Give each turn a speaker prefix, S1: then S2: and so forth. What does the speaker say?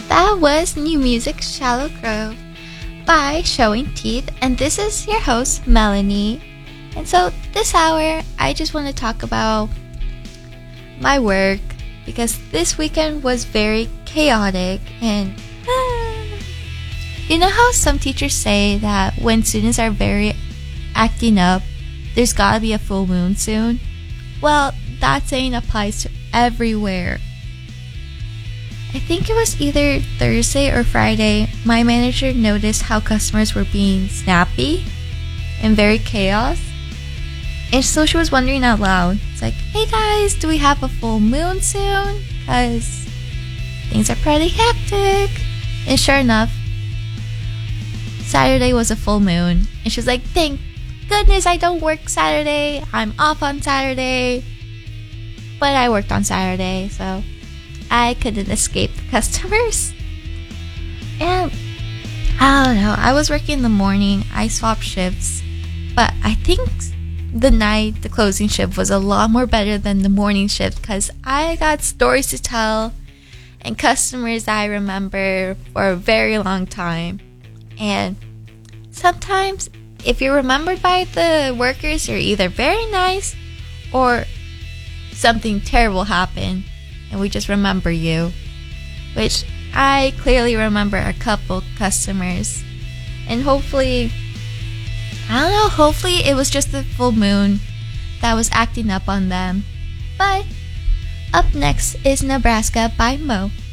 S1: That was new music Shallow Grove by Showing Teeth, and this is your host, Melanie. And so this hour, I just want to talk about my work because this weekend was very chaotic and you know how some teachers say that when students are very acting up, there's gotta be a full moon soon? Well, that saying applies to everywhere. I think it was either Thursday or Friday, my manager noticed how customers were being snappy and very chaos. And so she was wondering out loud, it's like, hey guys, do we have a full moon soon? Because things are pretty hectic. And sure enough, Saturday was a full moon. And she was like, thank goodness I don't work Saturday. I'm off on Saturday. But I worked on Saturday, so I couldn't escape the customers. And I don't know, I was working in the morning. I swapped shifts. But I think the closing shift was a lot more better than the morning shift because I got stories to tell and customers I remember for a very long time. And sometimes if you're remembered by the workers, you're either very nice or something terrible happened and we just remember you, which I clearly remember a couple customers. And hopefully it was just the full moon that was acting up on them. But up next is Nebraska by Mo.